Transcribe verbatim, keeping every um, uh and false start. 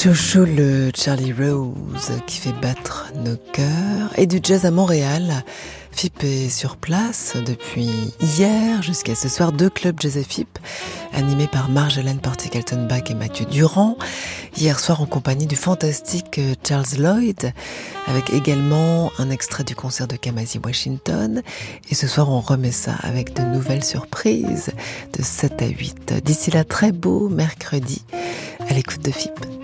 Chouchou, le Charlie Rose qui fait battre nos cœurs. Et du jazz à Montréal. F I P est sur place depuis hier jusqu'à ce soir. Deux clubs jazz F I P animés par Marjolaine Portier-Kaltenbach et Mathieu Durand. Hier soir en compagnie du fantastique Charles Lloyd, avec également un extrait du concert de Kamasi Washington. Et ce soir on remet ça avec de nouvelles surprises de sept à huit. D'ici là, très beau mercredi à l'écoute de F I P.